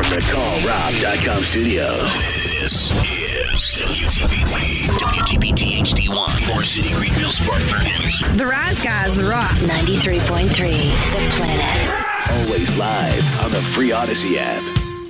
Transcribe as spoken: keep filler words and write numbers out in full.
from the call rob dot com studios. This is W T B T. W T B T H D one. Moore City, Greenville, Spartanburg, Henderson. The Rise Guys rock. ninety-three point three, The Planet. Always live on the free Odyssey app.